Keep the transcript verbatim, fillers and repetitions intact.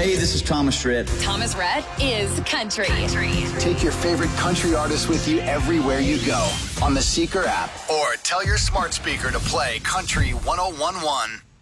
Hey, this is Thomas Rhett. Thomas Rhett is country. country. Take your favorite country artists with you everywhere you go on the Seeker app, or tell your smart speaker to play Country one oh one one.